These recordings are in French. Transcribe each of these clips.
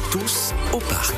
Tous au parc.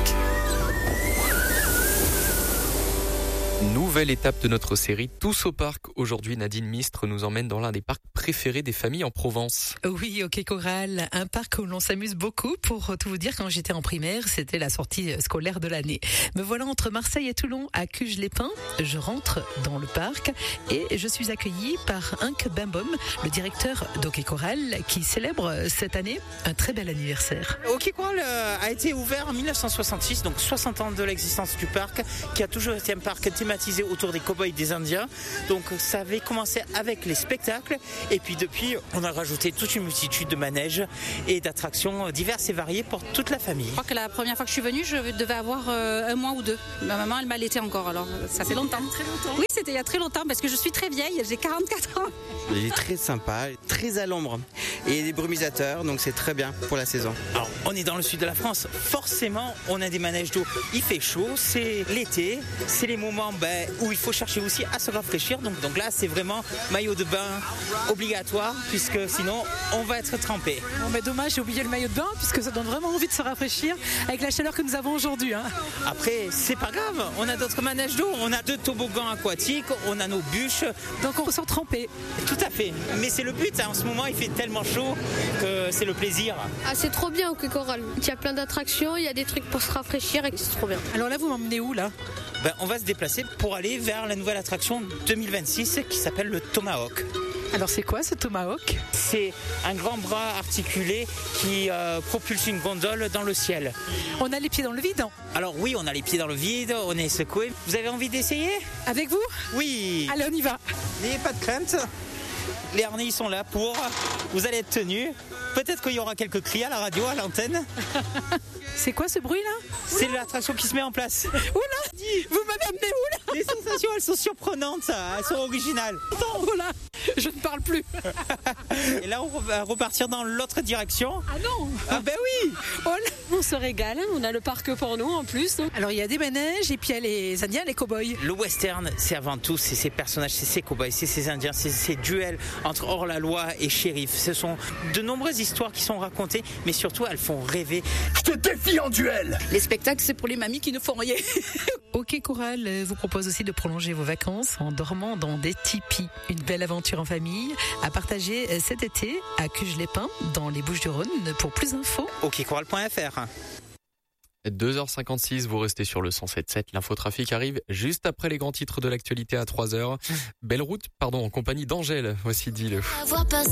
Nouvelle étape de notre série Tous au parc. Aujourd'hui, Nadine Mistre nous emmène dans l'un des parcs préférés des familles en Provence. Oui, OK Coral, un parc où l'on s'amuse beaucoup. Pour tout vous dire, quand j'étais en primaire, c'était la sortie scolaire de l'année. Me voilà entre Marseille et Toulon, à Cuges-les-Pins. Je rentre dans le parc et je suis accueillie par Henk Bimbom, le directeur d'OK Coral, qui célèbre cette année un très bel anniversaire. OK Coral a été ouvert en 1966, donc 60 ans de l'existence du parc, qui a toujours été un parc thématisé autour des cow-boys et des Indiens. Donc ça avait commencé avec les spectacles et puis depuis on a rajouté toute une multitude de manèges et d'attractions diverses et variées pour toute la famille. Je crois que la première fois que je suis venue, je devais avoir un mois ou deux. Ma maman, elle m'allaitait encore, alors ça fait longtemps. Très longtemps. Oui, c'était il y a très longtemps parce que je suis très vieille, j'ai 44 ans. Il est très sympa, très à l'ombre et des brumisateurs, donc c'est très bien pour la saison. Alors on est dans le sud de la France, forcément on a des manèges d'eau. Il fait chaud, c'est l'été, c'est les moments où il faut chercher aussi à se rafraîchir. Donc là c'est vraiment maillot de bain obligatoire puisque sinon on va être trempé. Bon, mais dommage, j'ai oublié le maillot de bain puisque ça donne vraiment envie de se rafraîchir avec la chaleur que nous avons aujourd'hui. Après c'est pas grave, on a d'autres manèges d'eau, on a 2 toboggans aquatiques, on a nos bûches. Donc on ressort trempé. Tout à fait, mais c'est le but, en ce moment il fait tellement chaud que c'est le plaisir. Ah, c'est trop bien OK Coral, il y a plein d'attractions, il y a des trucs pour se rafraîchir et c'est trop bien. Alors là vous m'emmenez où là ? On va se déplacer pour aller vers la nouvelle attraction 2026 qui s'appelle le Tomahawk. Alors c'est quoi ce Tomahawk ? C'est un grand bras articulé qui propulse une gondole dans le ciel. On a les pieds dans le vide ? Alors oui, on a les pieds dans le vide, on est secoué. Vous avez envie d'essayer ? Avec vous ? Oui. Allez, on y va. N'ayez pas de crainte. Les harnais ils sont là pour. Vous allez être tenus. Peut-être qu'il y aura quelques cris à la radio, à l'antenne. C'est quoi ce bruit là ? C'est l'attraction qui se met en place. Oula ! Vous m'avez amené où là ? Les sensations elles sont surprenantes, elles sont originales. Oh là ! Je ne parle plus. Et là on va repartir dans l'autre direction. Ah non ! Ah ben oui. Oh là ! On se régale, on a le parc pour nous en plus. Alors il y a des manèges et puis il y a les Indiens, les cow-boys. Le western, c'est avant tout, c'est ces personnages, c'est ces cow-boys, c'est ces Indiens, c'est ces duels entre hors-la-loi et shérif. Ce sont de nombreuses histoires qui sont racontées, mais surtout elles font rêver. Je te défie en duel. Les spectacles, c'est pour les mamies qui ne font rien. OK Coral vous propose aussi de prolonger vos vacances en dormant dans des tipis. Une belle aventure en famille à partager cet été à Cuges-les-Pins dans les Bouches-du-Rhône. Pour plus d'infos, okcoral.fr. 2h56, vous restez sur le 107.7. L'infotrafic arrive juste après les grands titres de l'actualité à 3h. Belle route, en compagnie d'Angèle. Voici Dis-le.